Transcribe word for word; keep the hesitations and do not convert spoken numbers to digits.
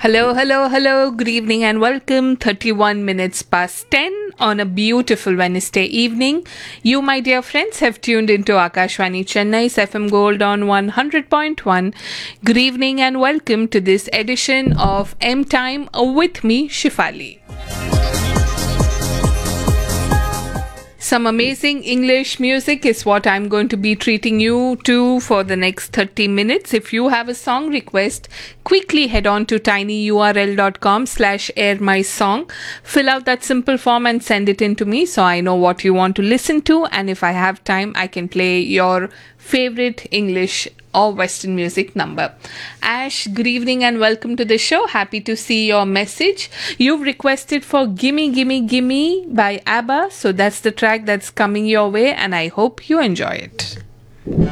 Hello, hello, hello. Good evening and welcome. thirty-one minutes past ten on a beautiful Wednesday evening. You, my dear friends, have tuned into Akashvani Chennai's F M Gold on one hundred point one. Good evening and welcome to this edition of M Time with me, Shifali. Some amazing English music is what I'm going to be treating you to for the next thirty minutes. If you have a song request, quickly head on to tinyurl.com slash airmysong. Fill out that simple form and send it in to me so I know what you want to listen to. And if I have time, I can play your favorite English or Western music number. Ash, good evening and welcome to the show. Happy to see your message. You've requested for Gimme Gimme Gimme by ABBA. So that's the track that's coming your way and I hope you enjoy it.